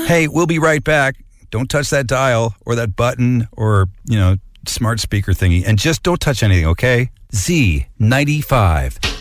Hey, we'll be right back. Don't touch that dial or that button or, smart speaker thingy. And just don't touch anything, okay? Z95.